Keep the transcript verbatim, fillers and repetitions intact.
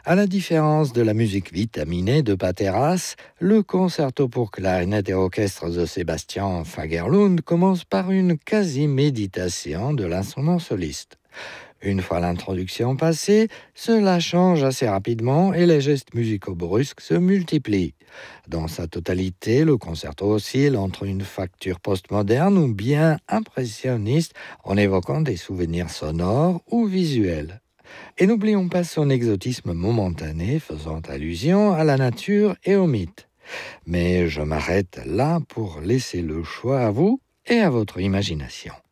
À la différence de la musique vitaminée de Pateras, le concerto pour clarinette et orchestre de Sébastien Fagerlund commence par une quasi-méditation de l'instrument soliste. Une fois l'introduction passée, cela change assez rapidement et les gestes musicaux brusques se multiplient. Dans sa totalité, le concerto oscille entre une facture postmoderne ou bien impressionniste en évoquant des souvenirs sonores ou visuels. Et n'oublions pas son exotisme momentané faisant allusion à la nature et au mythe. Mais je m'arrête là pour laisser le choix à vous et à votre imagination.